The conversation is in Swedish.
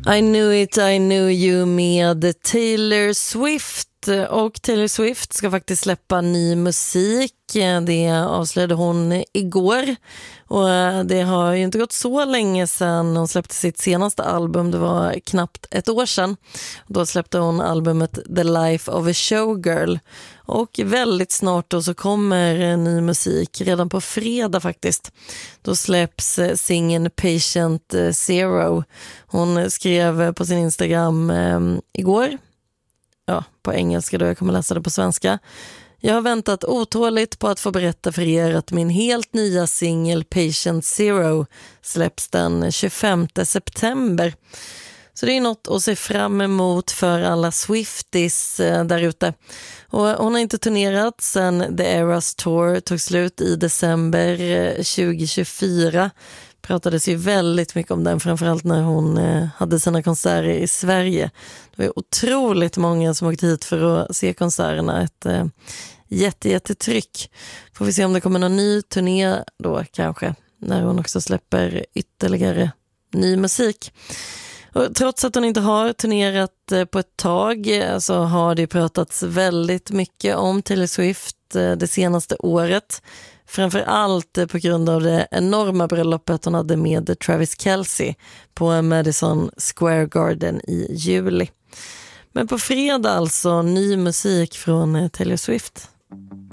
I knew you med Taylor Swift. Och Taylor Swift ska faktiskt släppa ny musik. Det avslöjade hon igår. Och det har ju inte gått så länge sedan hon släppte sitt senaste album. Det var knappt ett år sedan. Då släppte hon albumet The Life of a Showgirl. Och väldigt snart då så kommer ny musik. Redan på fredag faktiskt. Då släpps singeln Patient Zero. Hon skrev på sin Instagram igår. Ja, på engelska då, jag kommer läsa det på svenska. Jag har väntat otåligt på att få berätta för er att min helt nya singel Patient Zero släpps den 25 september. Så det är något att se fram emot för alla Swifties där ute. Och hon har inte turnerat sedan The Eras Tour tog slut i december 2024. Pratades ju väldigt mycket om den, framförallt när hon hade sina konserter i Sverige. Det var otroligt många som åkte hit för att se konserterna. Ett jättetryck. Får vi se om det kommer någon ny turné då kanske, när hon också släpper ytterligare ny musik. Och trots att hon inte har turnerat på ett tag så har det pratats väldigt mycket om Taylor Swift det senaste året. Framför allt på grund av det enorma bröllopet hon hade med Travis Kelce på Madison Square Garden i juli. Men på fredag alltså ny musik från Taylor Swift.